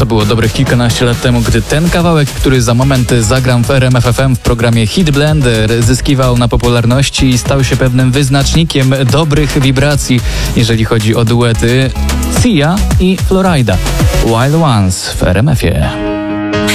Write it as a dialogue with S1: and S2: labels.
S1: To było dobrych kilkanaście lat temu, gdy ten kawałek, który za moment zagram w RMF FM w programie Hit Blender, zyskiwał na popularności i stał się pewnym wyznacznikiem dobrych wibracji, jeżeli chodzi o duety Sia i Florida. Wild Ones w RMF-ie.